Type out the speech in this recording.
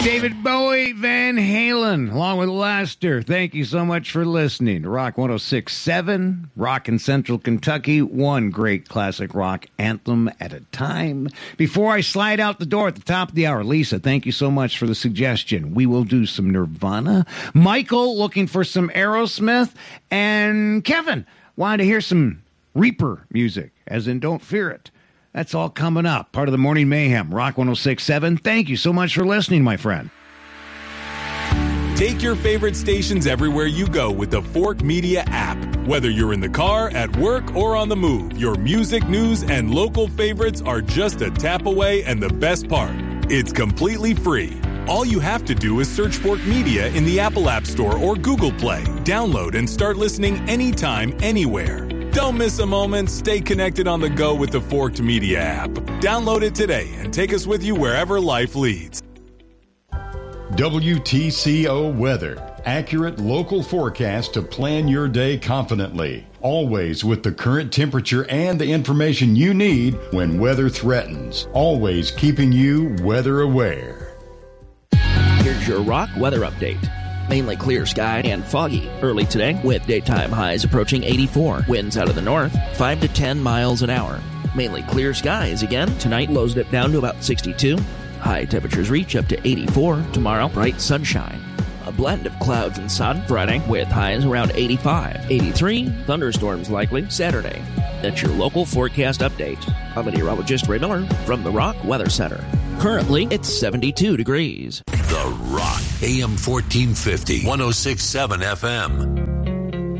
David Bowie, Van Halen, along with Lester. Thank you so much for listening to Rock 106.7, Rock in Central Kentucky, one great classic rock anthem at a time. Before I slide out the door at the top of the hour, Lisa, thank you so much for the suggestion. We will do some Nirvana. Michael, looking for some Aerosmith. And Kevin, wanted to hear some Reaper music, as in Don't Fear It. That's all coming up. Part of the Morning Mayhem, Rock 106.7. Thank you so much for listening, my friend. Take your favorite stations everywhere you go with the Fork Media app. Whether you're in the car, at work, or on the move, your music, news, and local favorites are just a tap away, and the best part, it's completely free. All you have to do is search Fork Media in the Apple App Store or Google Play. Download and start listening anytime, anywhere. Don't miss a moment. Stay connected on the go with the Forked Media app. Download it today and take us with you wherever life leads. WTCO Weather. Accurate local forecast to plan your day confidently. Always with the current temperature and the information you need when weather threatens. Always keeping you weather aware. Here's your rock weather update. Mainly clear sky and foggy early today with daytime highs approaching 84. Winds out of the north 5 to 10 miles an hour. Mainly clear skies again. Tonight lows dip down to about 62. High temperatures reach up to 84. Tomorrow bright sunshine. A blend of clouds and sun Friday with highs around 85. 83. Thunderstorms likely Saturday. That's your local forecast update. I'm meteorologist Ray Miller from the Rock Weather Center. Currently, it's 72 degrees. The Rock, AM 1450, 106.7 FM.